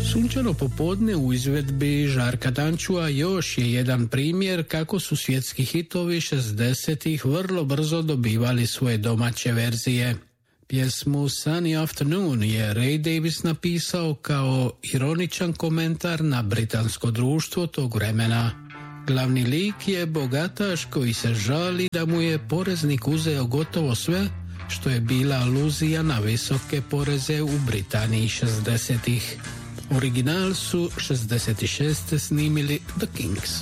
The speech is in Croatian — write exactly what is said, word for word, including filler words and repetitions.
Sunčano popodne u izvedbi Žarka Dančua još je jedan primjer kako su svjetski hitovi šezdesetih vrlo brzo dobivali svoje domaće verzije. Pjesmu Sunny Afternoon je Ray Davies napisao kao ironičan komentar na britansko društvo tog vremena. Glavni lik je bogataš koji se žali da mu je poreznik uzeo gotovo sve, što je bila aluzija na visoke poreze u Britaniji šezdesetih. Original su šezdeset šeste snimili The Kings.